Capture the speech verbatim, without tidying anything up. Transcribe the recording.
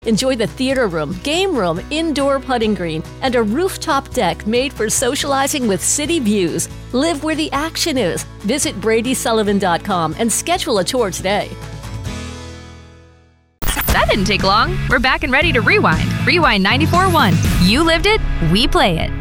Enjoy the theater room, game room, indoor putting green, and a rooftop deck made for socializing with city views. Live where the action is. Visit Brady Sullivan dot com and schedule a tour today. That didn't take long. We're back and ready to rewind. Rewind ninety-four point one. You lived it, we play it.